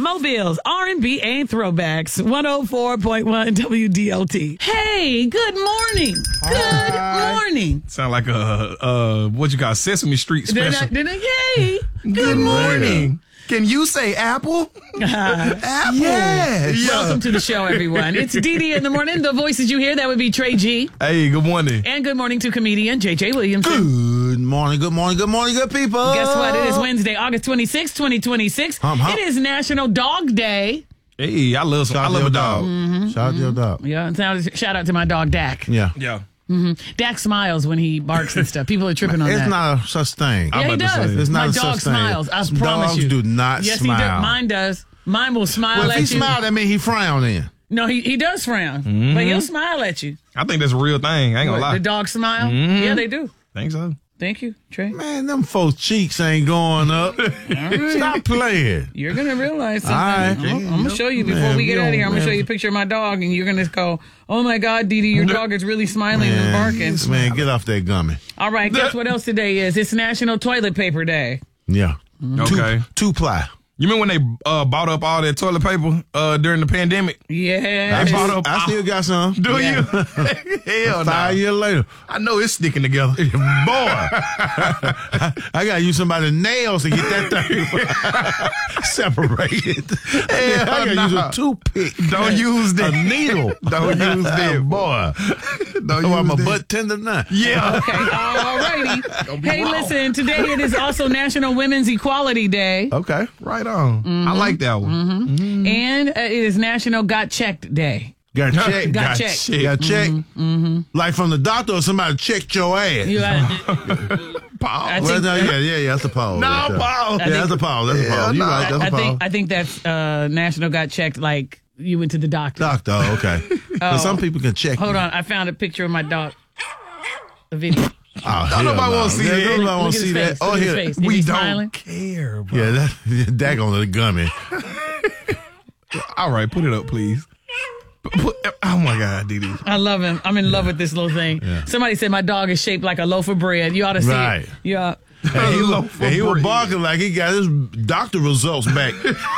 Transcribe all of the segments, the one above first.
Mobile's R&B and throwbacks. 104.1 WDLT. Hey, good morning. Good morning. Sound like a what you got, Sesame Street special. Yay. Good morning. Can you say apple? Apple. Yeah. Welcome to the show, everyone. It's DD in the morning. The voices you hear, that would be Trey G. Hey, good morning. And good morning to comedian JJ Williamson. Good morning, good people. Guess what? It is Wednesday, August 26, 2026. It is National Dog Day. Hey, I love a dog. Mm-hmm. Shout out to your dog. Yeah, shout out to my dog, Dak. Yeah. Mm-hmm. Dak smiles when he barks and stuff. People are tripping on that. It's not a such thing. Yeah, he does. It's not my a dog such smiles. thing. I promise Dogs you. do not yes, smile. Yes, he does. Mine does. Mine will smile well, at if you. he smiled, that means he frowned in. No, he does frown, but he'll smile at you. I think that's a real thing. I ain't gonna lie. The dogs smile? Yeah, they do. Think so. Thank you, Trey. Man, them folks' cheeks ain't going up. Right. Stop playing. You're going to realize something. All right. I'm going to show you before we get out of here. I'm going to show you a picture of my dog, and you're going to go, oh, my God, Dee Dee, your dog is really smiling and barking. Man, get off that gummy. All right, guess what else today is? It's National Toilet Paper Day. Yeah. Okay. Two-ply. You remember when they bought up all that toilet paper during the pandemic? Yeah. I still got some. Do you? Hell no. 5 years later. I know it's sticking together. Boy. I got to use somebody's nails to get that thing separated. I got to use a toothpick. Don't use that. A needle. Don't use that. Boy. Don't use I'm a that. butt tender now. Yeah. Okay. All righty. Hey, listen, today it is also National Women's Equality Day. Okay. Right on. I like that one. And it is National Got Checked Day. Got checked. Got checked. Got checked. Like from the doctor or somebody checked your ass. You Pause. Well, no, yeah, that's a pause. No, right there. pause. Yeah, that's a pause. That's a pause. You're right, that's a pause. I think that's National Got Checked like you went to the doctor. Doctor, okay. But some people can check. Hold on, I found a picture of my dog. A video. Oh, nobody want to see that. Nobody Look want at to his see face. that. Look Oh, at his yeah. face. Is We he don't smiling? care, bro. Yeah, that on the gummy. All right, put it up, please. Oh, my God, Dee Dee. I love him. I'm in love with this little thing. Yeah. Somebody said my dog is shaped like a loaf of bread. You ought to see Right. it. Yeah. And he was barking like he got his doctor results back.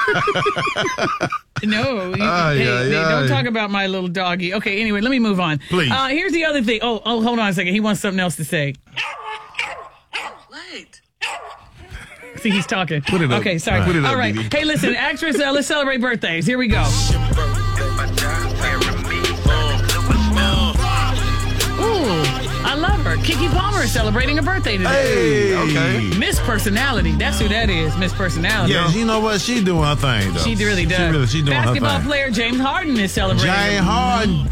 No, Ay. don't talk about my little doggy. Okay, anyway, let me move on. Please. Here's the other thing. Oh, hold on a second. He wants something else to say. What? See, he's talking. Put it up. Okay, sorry. Put it up, All right. Dee Dee. Hey, listen, actress, let's celebrate birthdays. Here we go. Ooh, I love her. Keke Palmer is celebrating a birthday today. Hey, okay. Miss Personality. That's who that is. Miss Personality. Yeah, you know what? She doing her thing, though. She really does. She doing her Basketball thing. player James Harden is celebrating. Jane Harden.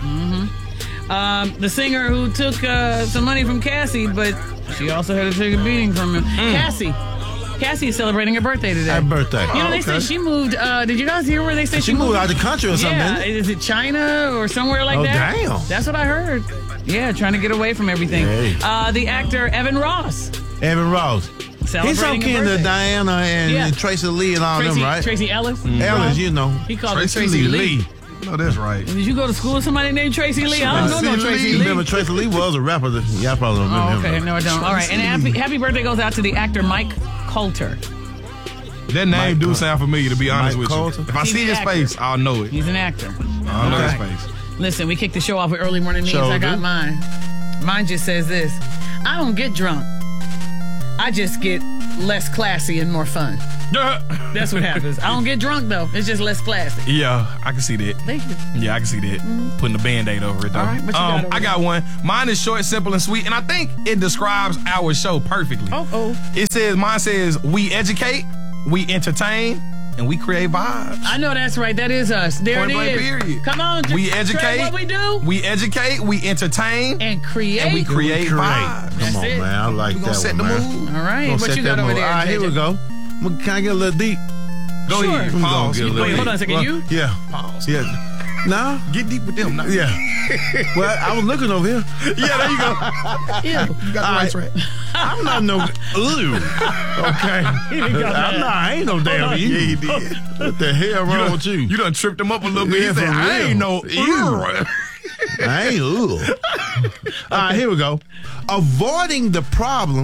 The singer who took some money from Cassie, but she also had to take a beating from him. Cassie is celebrating her birthday today. Happy birthday. You know, they said she moved. Did you guys hear where they said She moved out the country or something. Yeah, didn't it? is it China or somewhere like Oh, that? damn. That's what I heard. Yeah, trying to get away from everything. Hey. The actor Evan Ross. Evan Ross. Celebrating He's so a kin to birthday. Diana and Yeah. Tracy Lee and all them, right? Tracy Ellis. Ellis, you know. He called Tracy her Tracy Lee. Lee. No, that's right. Did you go to school with somebody named Tracy Lee? I don't know no Tracy You Lee. remember Tracy Lee was a rapper. Y'all probably don't remember Oh, okay. him. No, I don't. All right. And happy birthday goes out to the actor Mike Coulter. That name do sound familiar, to be honest Mike with Coulter? you. If I He's see an his actor. face, I'll know it. He's an actor. I'll know Okay. his face. Listen, we kicked the show off with early morning news. Sure I got do. mine. Mine just says this. I don't get drunk. I just get less classy and more fun. That's what happens. I don't get drunk, though. It's just less classy. Yeah, I can see that. Thank you. Yeah, I can see that. Putting a Band-Aid over it, though. All right, what you got over I got one. Mine is short, simple, and sweet, and I think it describes our show perfectly. Mine says, we educate, we entertain, and we create vibes. I know that's right. That is us. There Point it blank, is. period. Come on, We Trey, educate. what we do? We educate, we entertain, And create. and we create vibes. That's Come on, it. man. I like We that gonna set one, the man. mood. All right. Gonna What set you that got over mood. there, All right, here JJ? we go. Can I get a little deep? Go Sure. ahead. We gonna Pause. get a little Wait, deep. hold on a second. You? Yeah. Pause. Yeah. No? Get deep with them. Now. Yeah. Well, I was looking over here. Yeah, there you go. Yeah. You got the right track. I'm not no ooh. Okay. I ain't no damn you. Yeah, he did. What the hell wrong with you? You done tripped him up a little bit. Yeah, He said, for I real. ain't no Ew. I ain't ooh. All right, here we go. Avoiding the problem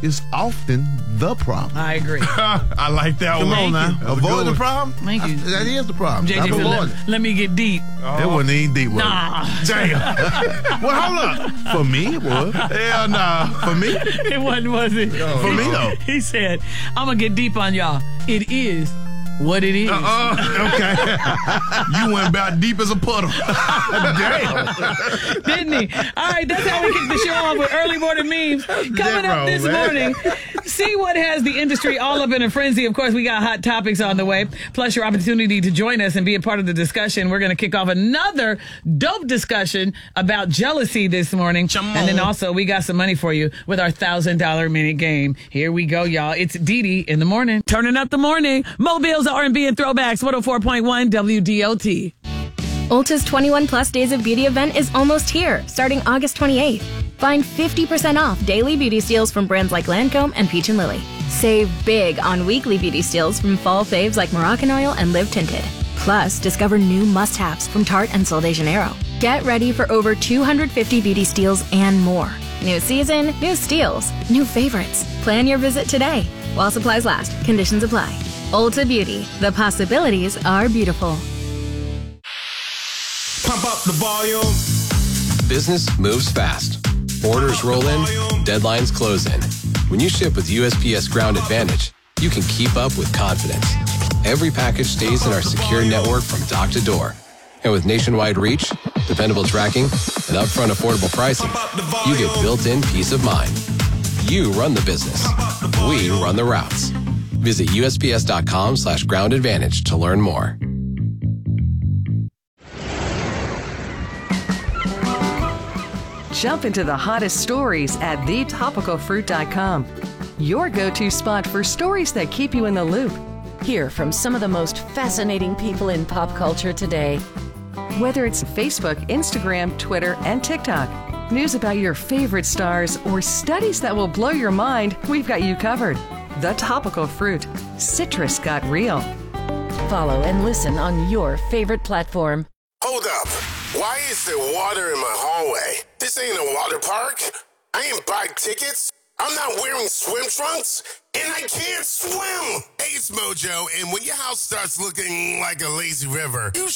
is often the problem. I agree. I like that one. Come on now. Avoid the problem? Thank you. That is the problem. JJ said, let me get deep. It wasn't even deep. Nah. Damn. Well, hold up. For me, it was. Hell nah. For me? It wasn't, was it? For me, though. He said, I'm going to get deep on y'all. It is what it is. Okay. You went about deep as a puddle. Damn. Didn't he? All right, that's how we kick the show off with early morning memes. Coming up this morning, see what has the industry all up in a frenzy. Of course, we got hot topics on the way, plus your opportunity to join us and be a part of the discussion. We're going to kick off another dope discussion about jealousy this morning. And then also, we got some money for you with our $1,000 minute game. Here we go, y'all. It's Dee in the morning. Turning up the morning. Mobile's R&B and throwbacks, 104.1 WDLT. Ulta's 21 Plus Days of Beauty event is almost here, starting August 28th. Find 50% off daily beauty steals from brands like Lancome and Peach & Lily. Save big on weekly beauty steals from fall faves like Moroccan Oil and Live Tinted. Plus, discover new must-haves from Tarte and Sol de Janeiro. Get ready for over 250 beauty steals and more. New season, new steals, new favorites. Plan your visit today. While supplies last, conditions apply. Ulta Beauty. The possibilities are beautiful. Pump up the volume. Business moves fast. Orders roll in, deadlines close in. When you ship with USPS Ground Advantage, you can keep up with confidence. Every package stays in our secure network from dock to door. And with nationwide reach, dependable tracking, and upfront affordable pricing, you get built-in peace of mind. You run the business. We run the routes. Visit USPS.com/Ground Advantage to learn more. Jump into the hottest stories at thetopicalfruit.com. Your go-to spot for stories that keep you in the loop. Hear from some of the most fascinating people in pop culture today. Whether it's Facebook, Instagram, Twitter, and TikTok, news about your favorite stars, or studies that will blow your mind, we've got you covered. The Topical Fruit. Citrus got real. Follow and listen on your favorite platform. Hold up. Why is there water in my hallway? This ain't a water park. I ain't buy tickets. I'm not wearing swim trunks. And I can't swim. Hey, it's Mojo. And when your house starts looking like a lazy river, you